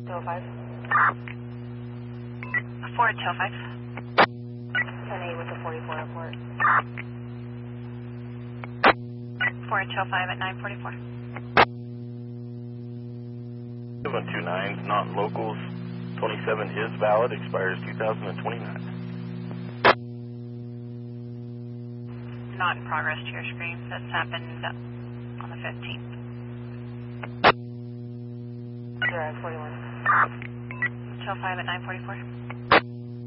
205. Forward 205. 10-8 with the 44 report. Forward 205 at 944. 729 non-locals, 27 is valid, expires 2029. Not in progress to your screen. This happened on the 15th. 41. 205 at 944.